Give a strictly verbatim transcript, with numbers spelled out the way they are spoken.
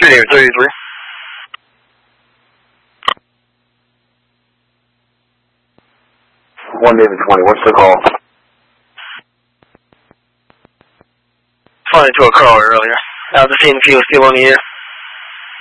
David thirty-three. one David twenty, what's the call? Flying into a caller earlier. I was just seeing if he was still on the air.